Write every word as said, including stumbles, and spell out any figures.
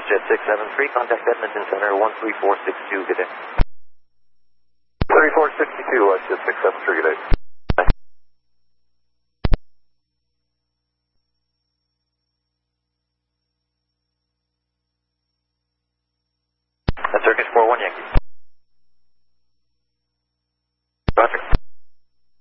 WestJet six seven three, contact Edmonton Center one three four six two, good day.